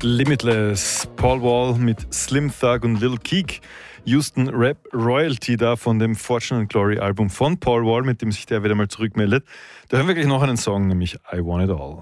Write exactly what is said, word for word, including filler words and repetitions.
Limitless, Paul Wall mit Slim Thug und Lil Keek. Houston Rap Royalty da von dem Fortune and Glory Album von Paul Wall, mit dem sich der wieder mal zurückmeldet. Da hören wir gleich noch einen Song, nämlich I Want It All.